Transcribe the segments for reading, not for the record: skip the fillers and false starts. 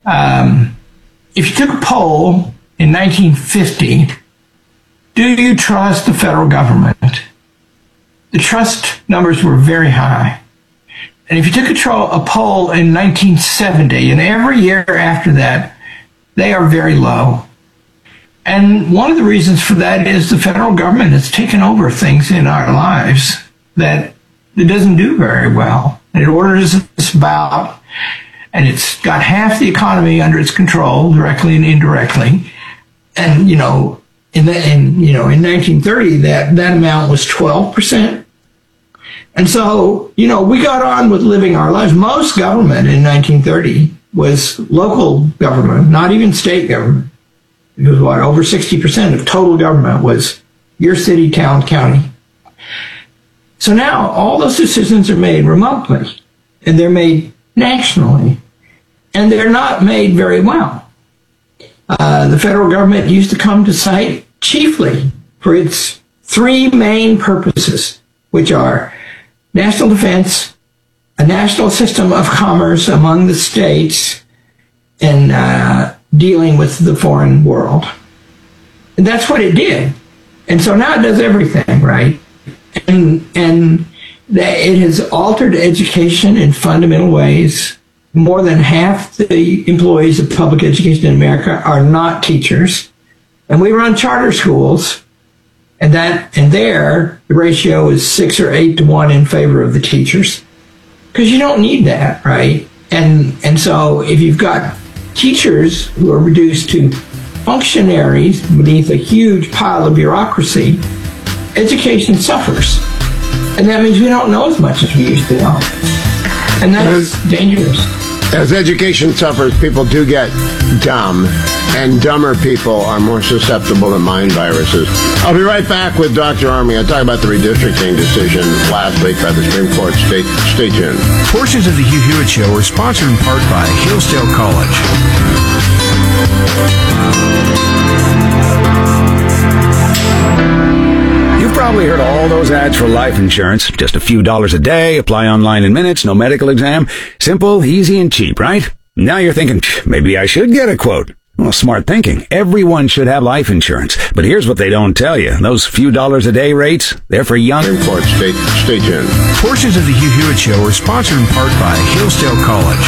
If you took a poll in 1950, do you trust the federal government? The trust numbers were very high. And if you took a poll in 1970, and every year after that, they are very low. And one of the reasons for that is the federal government has taken over things in our lives that it doesn't do very well. And it orders us about, and it's got half the economy under its control, directly and indirectly. And, in 1930, that amount was 12%. And so, we got on with living our lives. Most government in 1930 was local government, not even state government. It was over 60% of total government was your city, town, county. So now all those decisions are made remotely, and they're made nationally, and they're not made very well. The federal government used to come to sight chiefly for its three main purposes, which are national defense, a national system of commerce among the states, and dealing with the foreign world. And that's what it did. And so now it does everything, right? And it has altered education in fundamental ways. More than half the employees of public education in America are not teachers. And we run charter schools, and there the ratio is 6 or 8 to 1 in favor of the teachers. Because you don't need that, right? And so if you've got teachers who are reduced to functionaries beneath a huge pile of bureaucracy, education suffers. And that means we don't know as much as we used to know. And that's dangerous. As education suffers, people do get dumb, and dumber people are more susceptible to mind viruses. I'll be right back with Dr. Army. I'll talk about the redistricting decision last week by the Supreme Court. Stay tuned. Portions of the Hugh Hewitt Show are sponsored in part by Hillsdale College. You've probably heard all those ads for life insurance. Just a few dollars a day, apply online in minutes, no medical exam. Simple, easy, and cheap, right? Now you're thinking, maybe I should get a quote. Well, smart thinking. Everyone should have life insurance. But here's what they don't tell you. Those few dollars a day rates, they're for young... Stay tuned. Portions of the Hugh Hewitt Show are sponsored in part by Hillsdale College.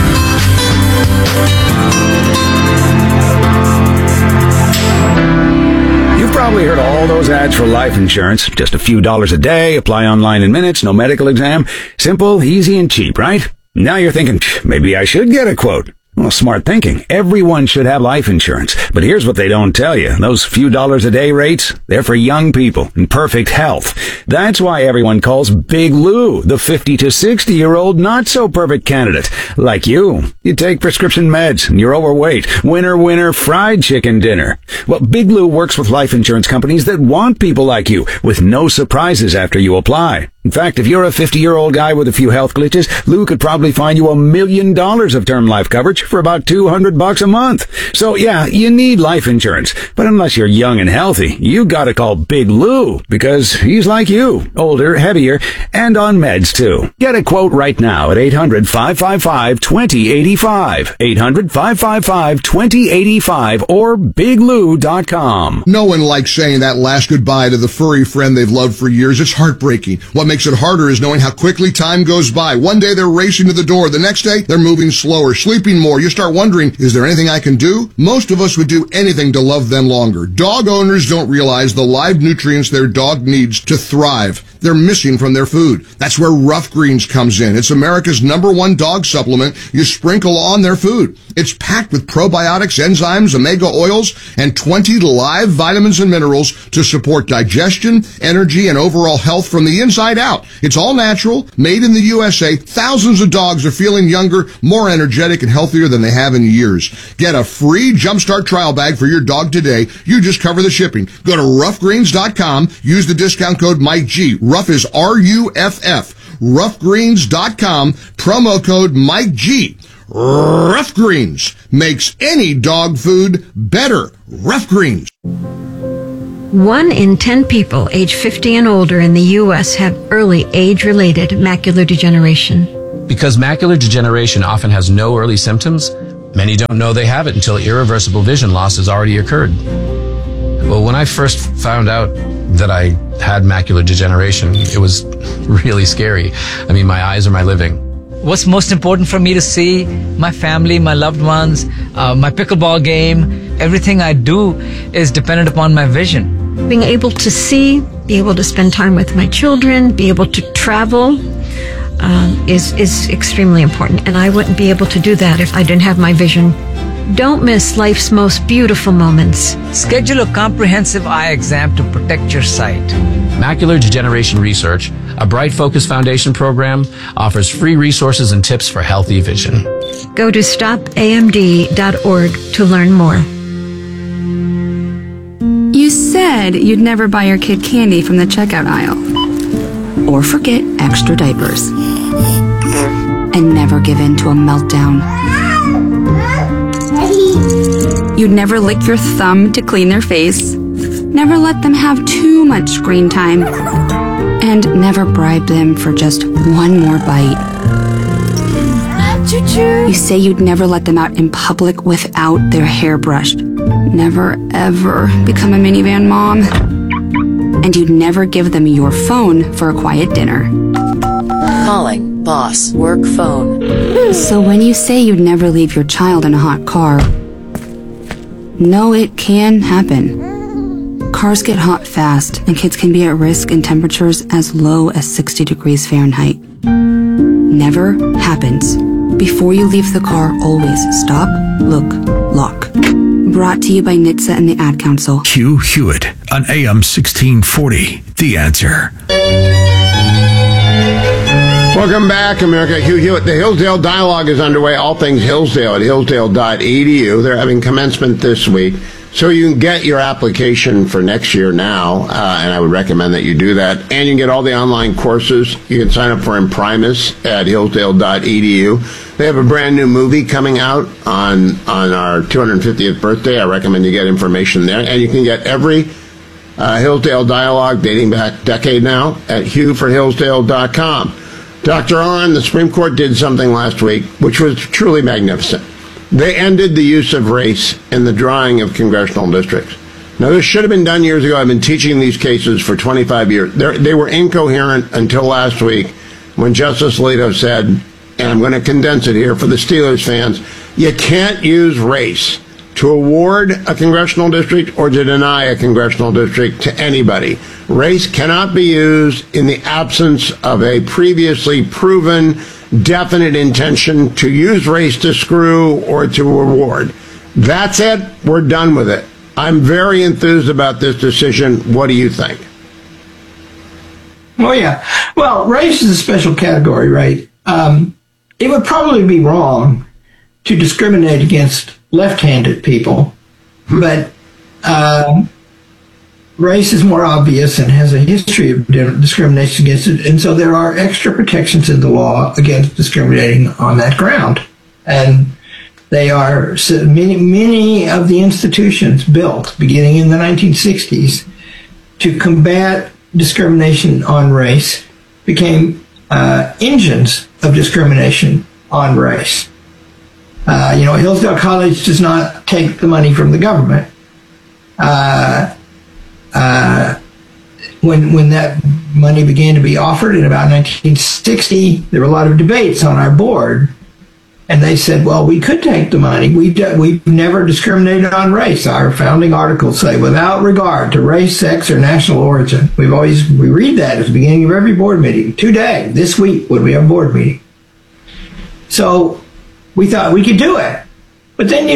You've probably heard all those ads for life insurance. Just a few dollars a day, apply online in minutes, no medical exam. Simple, easy, and cheap, right? Now you're thinking, maybe I should get a quote. Well, smart thinking. Everyone should have life insurance. But here's what they don't tell you. Those few dollars a day rates, they're for young people in perfect health. That's why everyone calls Big Lou the 50 to 60-year-old not-so-perfect candidate. Like you. You take prescription meds and you're overweight. Winner, fried chicken dinner. Well, Big Lou works with life insurance companies that want people like you with no surprises after you apply. In fact, if you're a 50-year-old guy with a few health glitches, Lou could probably find you $1 million of term life coverage for about $200 a month. So yeah, you need life insurance. But unless you're young and healthy, you gotta call Big Lou, because he's like you, older, heavier, and on meds too. Get a quote right now at 800-555-2085. 800-555-2085 or biglou.com. No one likes saying that last goodbye to the furry friend they've loved for years. It's heartbreaking. What makes it harder is knowing how quickly time goes by. One day they're racing to the door. The next day they're moving slower, sleeping more. You start wondering, is there anything I can do? Most of us would do anything to love them longer. Dog owners don't realize the live nutrients their dog needs to thrive. They're missing from their food. That's where Rough Greens comes in. It's America's #1 dog supplement you sprinkle on their food. It's packed with probiotics, enzymes, omega oils, and 20 live vitamins and minerals to support digestion, energy, and overall health from the inside out. It's all natural, made in the USA. Thousands of dogs are feeling younger, more energetic, and healthier than they have in years. Get a free Jumpstart trial bag for your dog today. You just cover the shipping. Go to roughgreens.com. Use the discount code MikeG. Rough is R-U-F-F. Roughgreens.com. Promo code MikeG. Rough Greens makes any dog food better. Rough Greens. 1 in 10 people age 50 and older in the U.S. have early age-related macular degeneration. Because macular degeneration often has no early symptoms, Many don't know they have it until irreversible vision loss has already occurred. Well, when I first found out that I had macular degeneration, it was really scary. I mean, my eyes are my living. What's most important for me to see? My family, my loved ones, my pickleball game. Everything I do is dependent upon my vision. Being able to see, be able to spend time with my children, be able to travel is extremely important. And I wouldn't be able to do that if I didn't have my vision. Don't miss life's most beautiful moments. Schedule a comprehensive eye exam to protect your sight. Macular Degeneration Research, a Bright Focus Foundation program, offers free resources and tips for healthy vision. Go to stopamd.org to learn more. You said you'd never buy your kid candy from the checkout aisle. Or forget extra diapers. And never give in to a meltdown. You'd never lick your thumb to clean their face. Never let them have too much screen time. And never bribe them for just one more bite. You say you'd never let them out in public without their hair brushed. Never, ever become a minivan mom. And you'd never give them your phone for a quiet dinner. Calling boss work phone. So when you say you'd never leave your child in a hot car, no, it can happen. Cars get hot fast, and kids can be at risk in temperatures as low as 60 degrees Fahrenheit. Never happens. Before you leave the car, always stop, look, lock. Brought to you by NHTSA and the Ad Council. Hugh Hewitt on AM 1640. The Answer. Welcome back, America. Hugh Hewitt. The Hillsdale Dialogue is underway. All things Hillsdale at hillsdale.edu. They're having commencement this week. So you can get your application for next year now, and I would recommend that you do that. And you can get all the online courses. You can sign up for Imprimis at hillsdale.edu. They have a brand new movie coming out on our 250th birthday. I recommend you get information there. And you can get every Hillsdale Dialogue dating back a decade now at hughforhillsdale.com. Dr. Arnn, the Supreme Court did something last week which was truly magnificent. They ended the use of race in the drawing of congressional districts. Now, this should have been done years ago. I've been teaching these cases for 25 years. They were incoherent until last week when Justice Alito said, and I'm going to condense it here for the Steelers fans, you can't use race to award a congressional district or to deny a congressional district to anybody. Race cannot be used in the absence of a previously proven definite intention to use race to screw or to reward. That's it. We're done with it. I'm very enthused about this decision. What do you think? Oh, yeah. Well, race is a special category, right? It would probably be wrong to discriminate against left-handed people, but race is more obvious and has a history of discrimination against it, and so there are extra protections in the law against discriminating on that ground. And they are many of the institutions built beginning in the 1960s to combat discrimination on race became engines of discrimination on race. Hillsdale College does not take the money from the government. When that money began to be offered in about 1960, there were a lot of debates on our board, and they said, well, we could take the money. We've never discriminated on race. Our founding articles say, without regard to race, sex, or national origin. We read that at the beginning of every board meeting. Today, this week, when we have a board meeting. So we thought we could do it. But then,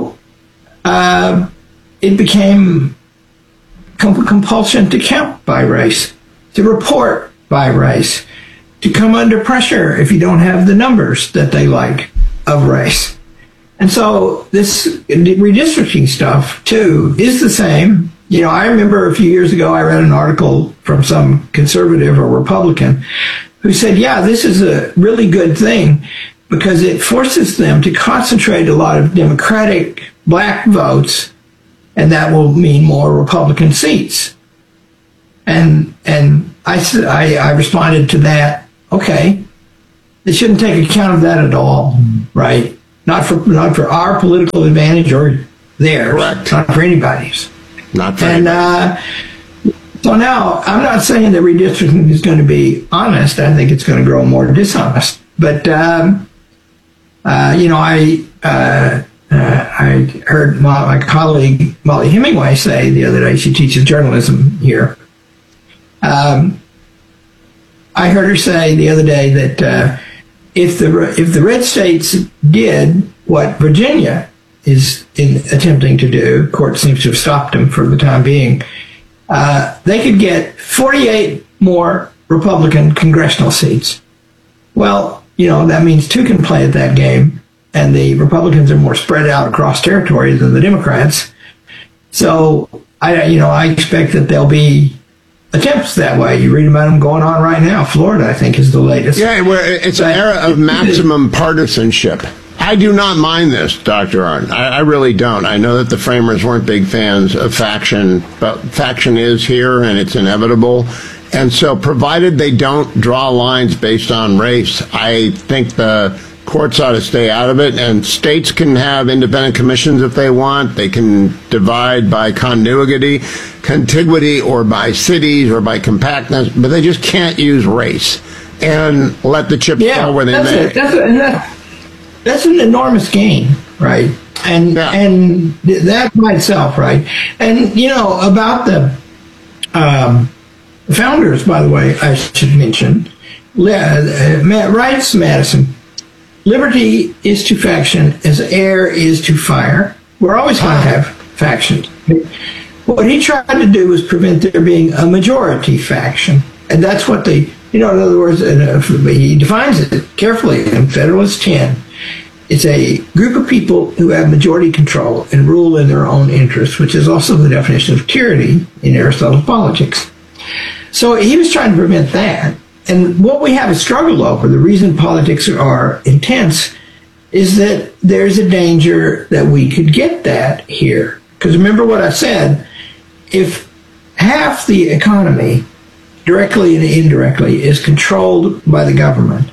it became compulsion to count by race, to report by race, to come under pressure if you don't have the numbers that they like of race. And so this redistricting stuff, too, is the same. I remember a few years ago I read an article from some conservative or Republican who said, yeah, this is a really good thing because it forces them to concentrate a lot of Democratic black votes, and that will mean more Republican seats. And I responded to that, okay, they shouldn't take account of that at all, right? not for our political advantage or theirs. Correct. Not for anybody's. Not for And so now, I'm not saying that redistricting is going to be honest. I think it's going to grow more dishonest. But I heard my colleague Molly Hemingway say the other day. She teaches journalism here. I heard her say the other day that if the red states did what Virginia is attempting to do, the court seems to have stopped them for the time being, they could get 48 more Republican congressional seats. Well, that means two can play at that game, and the Republicans are more spread out across territory than the Democrats. So I expect that there'll be attempts that way. You read about them going on right now. Florida, I think, is the latest. Yeah, it's an era of maximum partisanship. I do not mind this, Dr. Arnn. I really don't. I know that the framers weren't big fans of faction, but faction is here and it's inevitable. And so provided they don't draw lines based on race, I think the courts ought to stay out of it. And states can have independent commissions if they want. They can divide by contiguity or by cities or by compactness, but they just can't use race and let the chips fall where they may. That's an enormous gain, right? And that by itself, right? And about the founders, by the way, I should mention, writes Madison, liberty is to faction as air is to fire. We're always going to have factions. What he tried to do was prevent there being a majority faction, and that's what in other words, he defines it carefully in Federalist 10. It's a group of people who have majority control and rule in their own interests, which is also the definition of tyranny in Aristotle's Politics. So he was trying to prevent that. And what we have a struggle over, the reason politics are intense, is that there's a danger that we could get that here. Because remember what I said, if half the economy, directly and indirectly, is controlled by the government,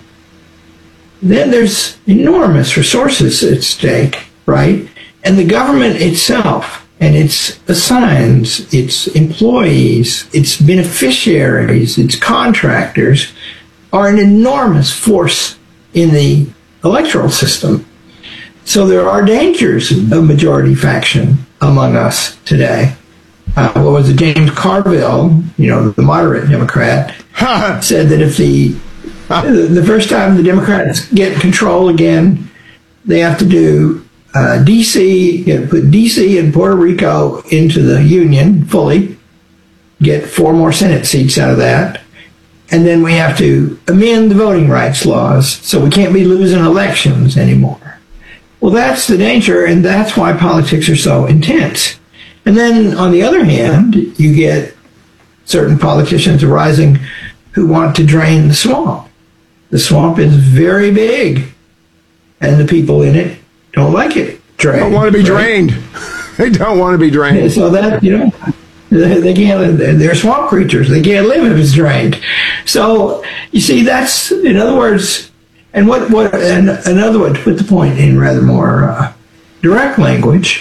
then there's enormous resources at stake, right? And the government itself and its assigns, its employees, its beneficiaries, its contractors are an enormous force in the electoral system. So there are dangers of majority faction among us today. What was it? James Carville, the moderate Democrat, said that if the first time the Democrats get control again, they have to do D.C., put D.C. and Puerto Rico into the Union fully, get 4 more Senate seats out of that, and then we have to amend the voting rights laws so we can't be losing elections anymore. Well, that's the danger, and that's why politics are so intense. And then, on the other hand, you get certain politicians arising who want to drain the swamp. The swamp is very big, and the people in it don't like it drained. They don't want to be drained. They don't want to be drained. So that, they can't, they're swamp creatures. They can't live if it's drained. So, you see, that's, in other words, and another way to put the point in rather more direct language,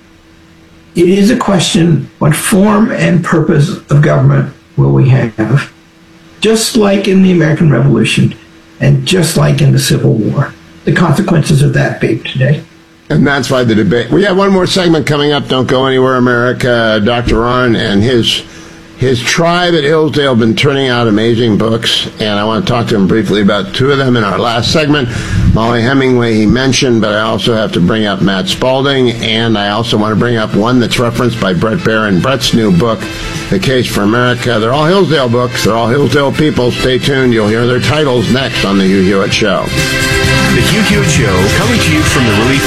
it is a question, what form and purpose of government will we have? Just like in the American Revolution, and just like in the Civil War. The consequences of that big today. And that's why the debate. We have one more segment coming up. Don't go anywhere, America. Dr. Arnn and his tribe at Hillsdale have been turning out amazing books, and I want to talk to him briefly about 2 of them in our last segment. Molly Hemingway he mentioned, but I also have to bring up Matt Spalding, and I also want to bring up one that's referenced by Brett Barron, Brett's new book, The Case for America. They're all Hillsdale books. They're all Hillsdale people. Stay tuned. You'll hear their titles next on The Hugh Hewitt Show. The Hugh Hewitt Show, coming to you from the Relief